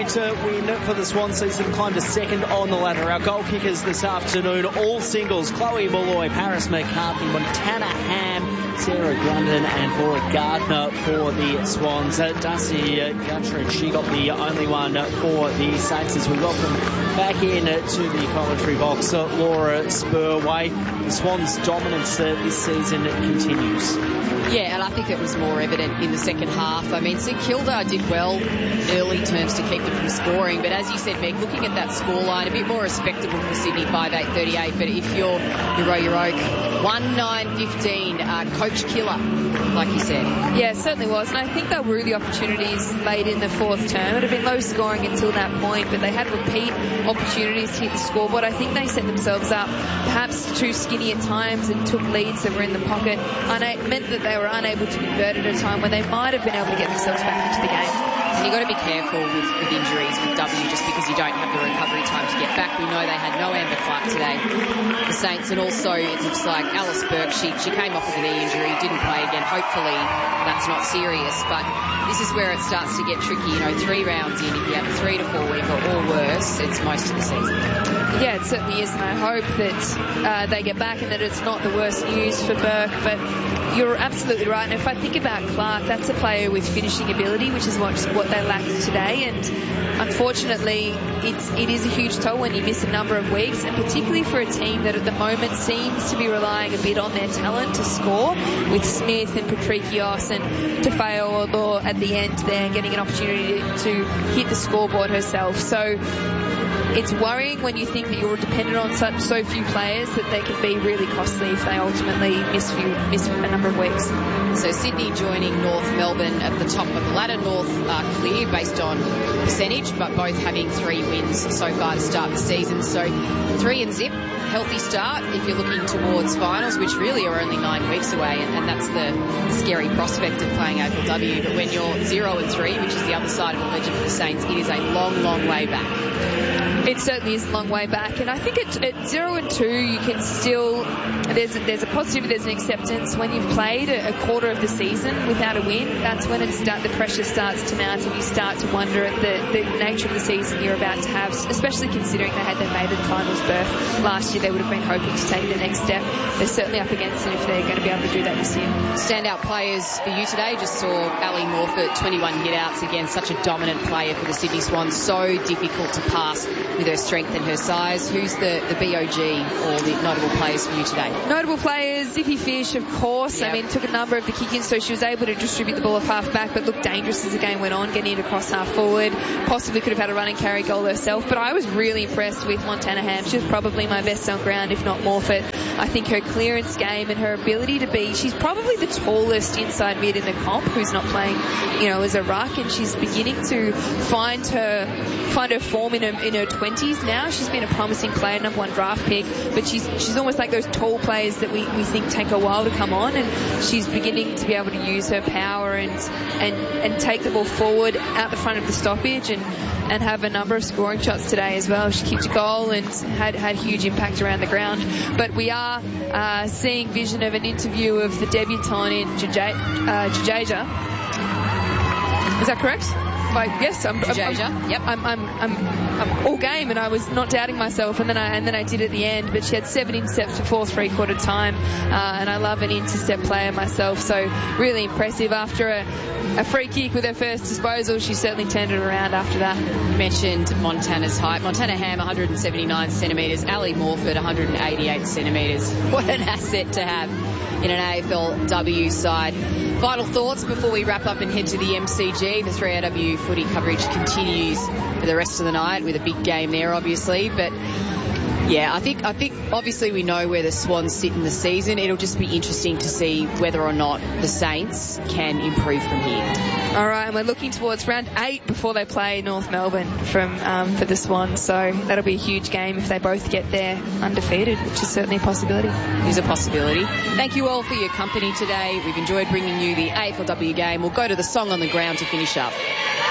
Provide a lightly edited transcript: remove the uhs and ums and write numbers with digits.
point win for the Swan season, climbed to second on the ladder. Our goal kickers this afternoon, all singles: Chloe Molloy, Paris McCarthy, Montana Ham, Sarah Grundon and Laura Gardner for the Swans. Darcy Guttridge, she got the only one for the Saints as we welcome back in to the commentary box Laura Spurway. The Swans' dominance this season continues. Yeah, and I think it was more evident in the second half. I mean, St Kilda did well early terms to keep them from scoring, but as you said, Meg, looking at that scoreline, a bit more respectable for Sydney, 5-8-38, but if you're your Oak, 1-9-15, coach killer, like you said. Yeah, it certainly was, and I think they were really opportunities late in the fourth term. It had been low scoring until that point, but they had repeat opportunities to hit the scoreboard. I think they set themselves up perhaps too skinny at times and took leads that were in the pocket, and it meant that they were unable to convert at a time when they might have been able to get themselves back into the game. And you've got to be careful with injuries with W, just because you don't have the recovery time to get back. We know they had no Amber Clark today, the Saints, and also it looks like Alice Burke, she came off with a knee injury, didn't play again. Hopefully that's not serious, but this is where it starts to get tricky. 3 rounds in, if you have a 3 to 4 week or worse, it's most of the season. Yeah, it certainly is, and I hope that they get back and that it's not the worst news for Burke, but you're absolutely right. And if I think about Clark, that's a player with finishing ability, which is what they lacked today, and unfortunately it is a huge toll when you miss a number of weeks, and particularly for a team that at the moment seems to be relying a bit on their talent to score, with Smith and Patrikios and Tefeo Olo at the end there getting an opportunity to hit the scoreboard herself. So it's worrying when you think that you're dependent on so few players that they can be really costly if they ultimately miss a number of weeks. So Sydney joining North Melbourne at the top of the ladder. North are clear based on percentage, but both having 3 wins so far to start the season. So 3 and zip, healthy start if you're looking towards finals, which really are only 9 weeks away, and that's the scary prospect of playing AFLW. But when you're 0 and 3, which is the other side of the ledger for the Saints, it is a long, long way back. It certainly is a long way back, and I think at 0 and 2 you can still, there's a positive, there's an acceptance. When you've played a quarter of the season without a win, that's when the pressure starts to mount, and you start to wonder at the nature of the season you're about to have, especially considering they had their maiden finals berth last year. They would have been hoping to take the next step. They're certainly up against it if they're going to be able to do that this year. Standout players for you today, just saw Ali Morfitt, 21 hit-outs, again, such a dominant player for the Sydney Swans, so difficult to pass with her strength and her size. Who's the BOG or the notable players for you today? Notable players, Zippy Fish, of course. Yep. I mean, took a number of the kick-ins, so she was able to distribute the ball off half-back, but looked dangerous as the game went on, getting it across half-forward. Possibly could have had a run and carry goal herself, but I was really impressed with Montana Ham. She was probably my best on ground, if not Morfitt. I think her clearance game and her ability to be, she's probably the tallest inside mid in the comp who's not playing, as a ruck, and she's beginning to find her form in her 20s now. She's been a promising player, number 1 draft pick, but she's almost like those tall players that we think take a while to come on, and she's beginning to be able to use her power and take the ball forward out the front of the stoppage and have a number of scoring shots today as well. She kicked a goal and had huge impact around the ground. But we are seeing vision of an interview of the debutante in Jadeja. Is that correct? Yes, I'm all game, and I was not doubting myself, and then I did at the end. But she had 7 intercepts before 3/4 time, and I love an intercept player myself, so really impressive. After a free kick with her first disposal, she certainly turned it around after that. You mentioned Montana's height. Montana Ham, 179 centimetres. Ali Morfitt, 188 centimetres. What an asset to have in an AFLW side. Final thoughts before we wrap up and head to the MCG. The 3AW footy coverage continues for the rest of the night with a big game there, obviously. But yeah, I think obviously we know where the Swans sit in the season. It'll just be interesting to see whether or not the Saints can improve from here. All right, and we're looking towards round 8 before they play North Melbourne for the Swans. So that'll be a huge game if they both get there undefeated, which is certainly a possibility. It is a possibility. Thank you all for your company today. We've enjoyed bringing you the AFLW game. We'll go to the song on the ground to finish up.